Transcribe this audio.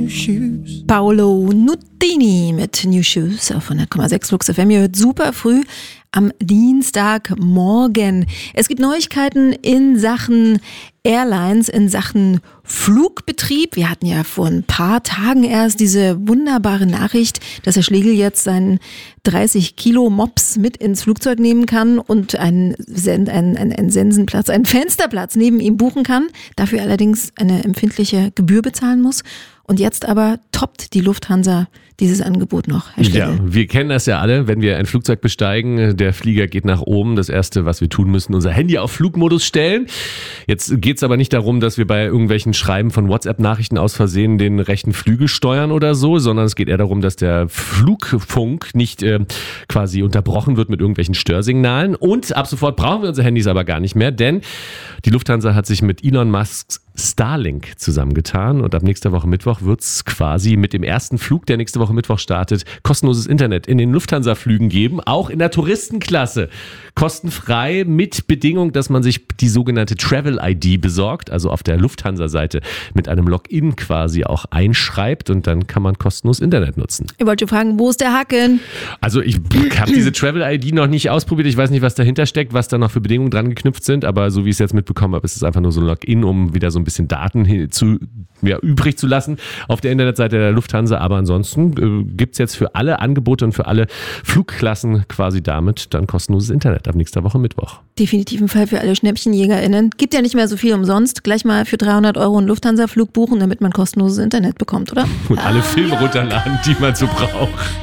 new shoes. Paolo Nutini mit New Shoes auf 100,6 Flux FM. Ihr hört super früh am Dienstagmorgen. Es gibt Neuigkeiten in Sachen Airlines, in Sachen Flugbetrieb. Wir hatten ja vor ein paar Tagen erst diese wunderbare Nachricht, dass Herr Schlegel jetzt seinen 30 Kilo Mops mit ins Flugzeug nehmen kann und einen Sensenplatz, einen Fensterplatz neben ihm buchen kann, dafür allerdings eine empfindliche Gebühr bezahlen muss. Und jetzt aber toppt die Lufthansa dieses Angebot noch, Herr Schlegel. Ja, wir kennen das ja alle, wenn wir ein Flugzeug besteigen, der Flieger geht nach oben. Das Erste, was wir tun müssen, unser Handy auf Flugmodus stellen. Jetzt geht es aber nicht darum, dass wir bei irgendwelchen Schreiben von WhatsApp-Nachrichten aus Versehen den rechten Flügel steuern oder so, sondern es geht eher darum, dass der Flugfunk nicht quasi unterbrochen wird mit irgendwelchen Störsignalen. Und ab sofort brauchen wir unsere Handys aber gar nicht mehr, denn die Lufthansa hat sich mit Elon Musks Starlink zusammengetan und ab nächster Woche Mittwoch wird es quasi mit dem ersten Flug, der nächste Woche Mittwoch startet, kostenloses Internet in den Lufthansa-Flügen geben, auch in der Touristenklasse. Kostenfrei mit Bedingung, dass man sich die sogenannte Travel-ID besorgt, also auf der Lufthansa-Seite mit einem Login quasi auch einschreibt und dann kann man kostenlos Internet nutzen. Ich wollte fragen, wo ist der Haken? Also ich habe diese Travel-ID noch nicht ausprobiert, ich weiß nicht, was dahinter steckt, was da noch für Bedingungen dran geknüpft sind, aber so wie ich es jetzt mitbekommen habe, ist es einfach nur so ein Login, um wieder so ein bisschen Daten übrig zu lassen auf der Internetseite der Lufthansa, aber ansonsten gibt es jetzt für alle Angebote und für alle Flugklassen quasi damit dann kostenloses Internet ab nächster Woche Mittwoch. Definitiv ein Fall für alle SchnäppchenjägerInnen. Gibt ja nicht mehr so viel umsonst. Gleich mal für 300 € einen Lufthansa-Flug buchen, damit man kostenloses Internet bekommt, oder? Und alle Filme runterladen, die man so braucht.